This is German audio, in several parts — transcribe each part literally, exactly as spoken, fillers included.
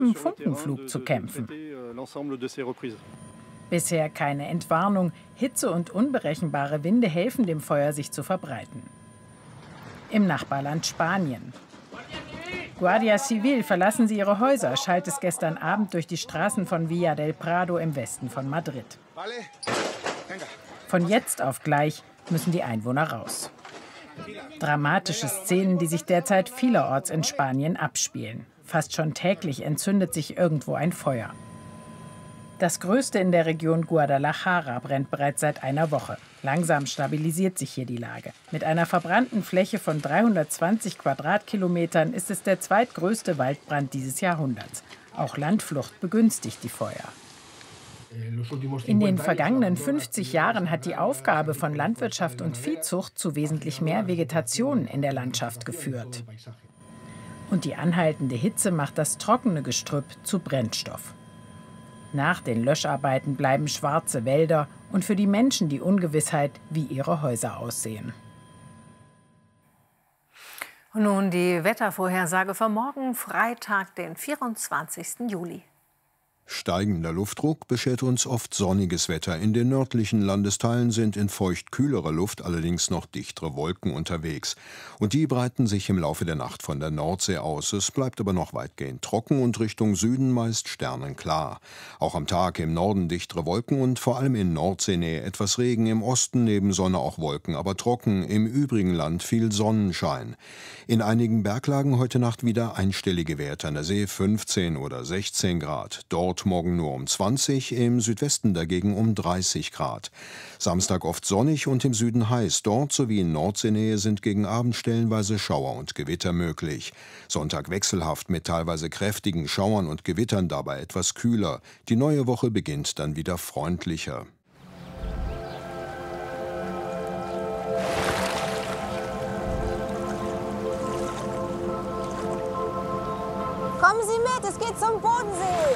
im Funkenflug zu kämpfen. Bisher keine Entwarnung. Hitze und unberechenbare Winde helfen dem Feuer, sich zu verbreiten. Im Nachbarland Spanien. Guardia Civil, verlassen Sie Ihre Häuser, schallt es gestern Abend durch die Straßen von Villa del Prado im Westen von Madrid. Von jetzt auf gleich müssen die Einwohner raus. Dramatische Szenen, die sich derzeit vielerorts in Spanien abspielen. Fast schon täglich entzündet sich irgendwo ein Feuer. Das größte in der Region Guadalajara brennt bereits seit einer Woche. Langsam stabilisiert sich hier die Lage. Mit einer verbrannten Fläche von dreihundertzwanzig Quadratkilometern ist es der zweitgrößte Waldbrand dieses Jahrhunderts. Auch Landflucht begünstigt die Feuer. In den vergangenen fünfzig Jahren hat die Aufgabe von Landwirtschaft und Viehzucht zu wesentlich mehr Vegetation in der Landschaft geführt. Und die anhaltende Hitze macht das trockene Gestrüpp zu Brennstoff. Nach den Löscharbeiten bleiben schwarze Wälder und für die Menschen die Ungewissheit, wie ihre Häuser aussehen. Und nun die Wettervorhersage für morgen, Freitag, den vierundzwanzigsten Juli. Steigender Luftdruck beschert uns oft sonniges Wetter. In den nördlichen Landesteilen sind in feucht kühlerer Luft allerdings noch dichtere Wolken unterwegs. Und die breiten sich im Laufe der Nacht von der Nordsee aus. Es bleibt aber noch weitgehend trocken und Richtung Süden meist sternenklar. Auch am Tag im Norden dichtere Wolken und vor allem in Nordseenähe etwas Regen. Im Osten neben Sonne auch Wolken, aber trocken. Im übrigen Land viel Sonnenschein. In einigen Berglagen heute Nacht wieder einstellige Werte. An der See fünfzehn oder sechzehn Grad. Dort morgen nur um zwanzig, im Südwesten dagegen um dreißig Grad. Samstag oft sonnig und im Süden heiß. Dort sowie in Nordseenähe sind gegen Abend stellenweise Schauer und Gewitter möglich. Sonntag wechselhaft mit teilweise kräftigen Schauern und Gewittern, dabei etwas kühler. Die neue Woche beginnt dann wieder freundlicher. Kommen Sie mit, es geht zum Bodensee.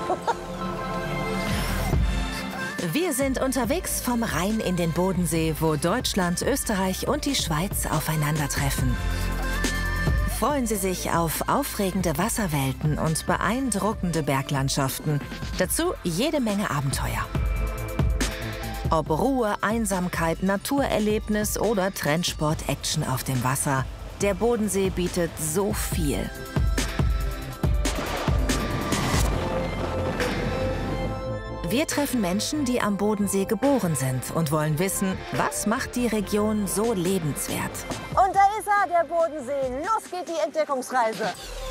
Wir sind unterwegs vom Rhein in den Bodensee, wo Deutschland, Österreich und die Schweiz aufeinandertreffen. Freuen Sie sich auf aufregende Wasserwelten und beeindruckende Berglandschaften. Dazu jede Menge Abenteuer. Ob Ruhe, Einsamkeit, Naturerlebnis oder Trendsport-Action auf dem Wasser, der Bodensee bietet so viel. Wir treffen Menschen, die am Bodensee geboren sind und wollen wissen, was macht die Region so lebenswert. Und da ist er, der Bodensee. Los geht die Entdeckungsreise.